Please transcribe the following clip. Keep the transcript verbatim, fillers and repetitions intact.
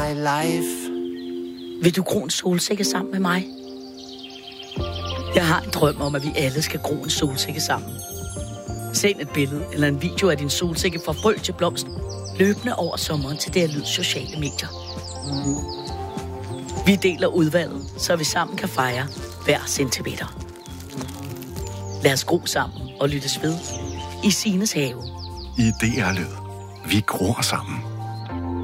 my life. Vil du gro en solsikke sammen med mig? Jeg har en drøm om, at vi alle skal gro en solsikke sammen. Send et billede eller en video af din solsikke fra frø til blomst, løbende over sommeren til det her lyd sociale medier. Vi deler udvalget, så vi sammen kan fejre hver centimeter. Lad os gro sammen og lyttes ved i Signes have. Idéer Lyd. Vi gror sammen.